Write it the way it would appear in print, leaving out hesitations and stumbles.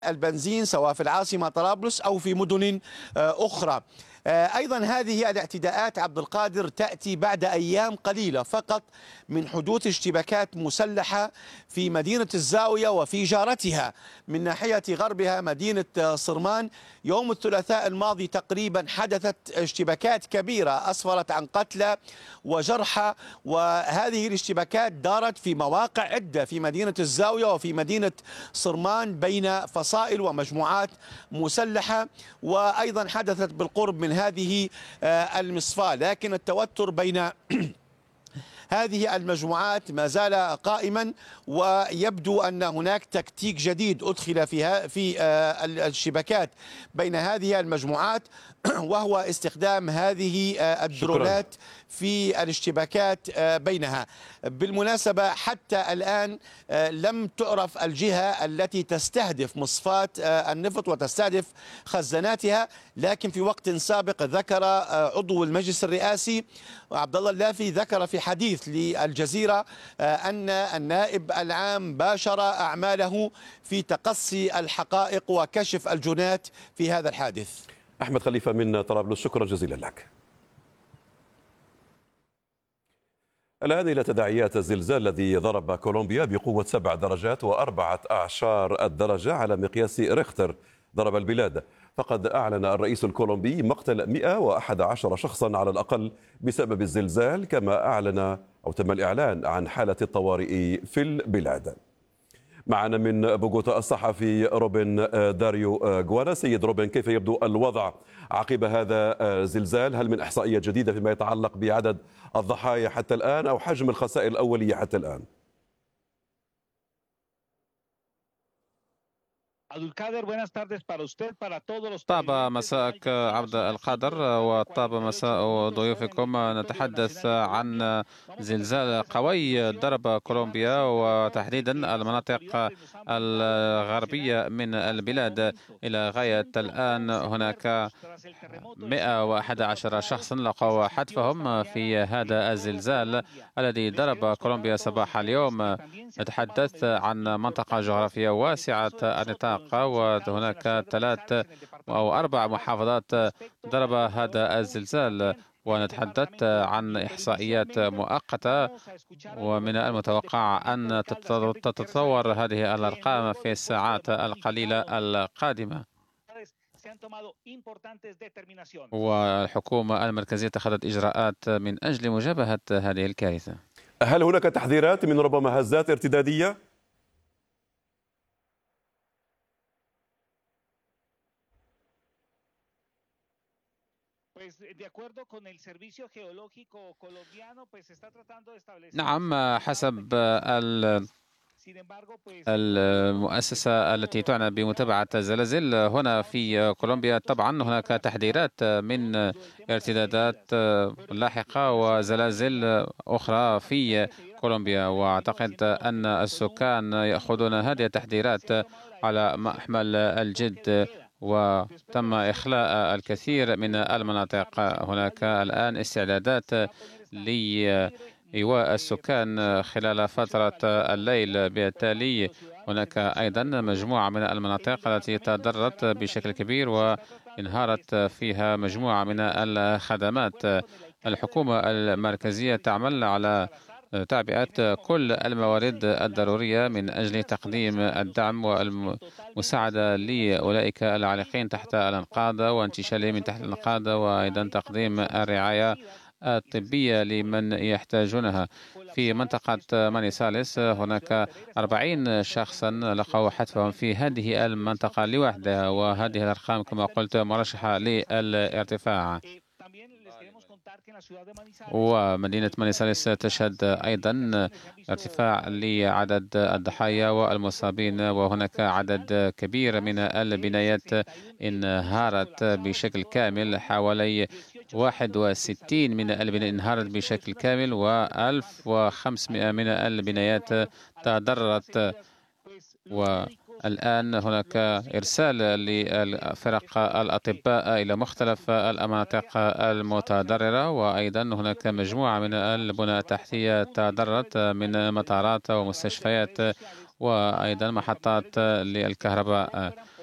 البنزين سواء في العاصمة طرابلس أو في مدن أخرى. أيضا هذه الاعتداءات عبد القادر تأتي بعد أيام قليلة فقط من حدوث اشتباكات مسلحة في مدينة الزاوية وفي جارتها من ناحية غربها مدينة صرمان. يوم الثلاثاء الماضي تقريبا حدثت اشتباكات كبيرة أسفرت عن قتلى وجرحى، وهذه الاشتباكات دارت في مواقع عدة في مدينة الزاوية وفي مدينة صرمان بين فصائل ومجموعات مسلحة، وأيضا حدثت بالقرب من هذه المصفاة. لكن التوتر بين هذه المجموعات ما زال قائما، ويبدو أن هناك تكتيك جديد أدخل في الشبكات بين هذه المجموعات وهو استخدام هذه الدرونات في الاشتباكات بينها. بالمناسبة حتى الآن لم تعرف الجهة التي تستهدف مصفاة النفط وتستهدف خزاناتها، لكن في وقت سابق ذكر عضو المجلس الرئاسي عبد الله اللافي ذكر في حديث للجزيرة أن النائب العام باشر أعماله في تقصي الحقائق وكشف الجنات في هذا الحادث. أحمد خليفة من طرابلس، شكرا جزيلا لك. الآن إلى تداعيات الزلزال الذي ضرب كولومبيا بقوة 7 درجات و14 الدرجة على مقياس ريختر ضرب البلاد. فقد أعلن الرئيس الكولومبي مقتل 111 شخصا على الأقل بسبب الزلزال، كما تم الإعلان عن حالة الطوارئ في البلاد. معنا من بوغوتا الصحفي روبن داريو غوانا. سيد روبن، كيف يبدو الوضع عقب هذا الزلزال؟ هل من إحصائيات جديدة فيما يتعلق بعدد الضحايا حتى الآن أو حجم الخسائر الأولية حتى الآن؟ طاب مساءك عبد القادر، وطاب مساء ضيوفكم. نتحدث عن زلزال قوي ضرب كولومبيا وتحديدا المناطق الغربية من البلاد. إلى غاية الآن هناك 111 شخصا لقوا حتفهم في هذا الزلزال الذي ضرب كولومبيا صباح اليوم. نتحدث عن منطقة جغرافية واسعة النطاق، وهناك 3 أو 4 محافظات ضرب هذا الزلزال، ونتحدث عن إحصائيات مؤقتة، ومن المتوقع أن تتطور هذه الأرقام في الساعات القليلة القادمة. والحكومة المركزية اتخذت إجراءات من أجل مجابهة هذه الكارثة. هل هناك تحذيرات من ربما هزات ارتدادية؟ نعم، حسب المؤسسة التي تعنى بمتابعة الزلازل هنا في كولومبيا، طبعا هناك تحذيرات من ارتدادات لاحقة وزلازل أخرى في كولومبيا، وأعتقد أن السكان يأخذون هذه التحذيرات على محمل الجد، وتم إخلاء الكثير من المناطق. هناك الآن استعدادات لإيواء السكان خلال فترة الليل. بالتالي هناك أيضا مجموعة من المناطق التي تضررت بشكل كبير وانهارت فيها مجموعة من الخدمات. الحكومة المركزية تعمل على تعبئة كل الموارد الضرورية من أجل تقديم الدعم والمساعدة لأولئك العالقين تحت الأنقاض وانتشالهم من تحت الأنقاض، وأيضا تقديم الرعاية الطبية لمن يحتاجونها. في منطقة مانيسالس هناك 40 شخصا لقوا حتفهم في هذه المنطقة لوحدها، وهذه الأرقام كما قلت مرشحة للارتفاع. ومدينة مانيسالس تشهد أيضا ارتفاع لعدد الضحايا والمصابين، وهناك عدد كبير من البنايات انهارت بشكل كامل. حوالي 61 من البنايات انهارت بشكل كامل، و1500 من البنايات تضررت. والآن هناك إرسال لفرق الأطباء إلى مختلف المناطق المتضررة، وأيضا هناك مجموعة من البنى التحتية تضررت من مطارات ومستشفيات وأيضا محطات للكهرباء.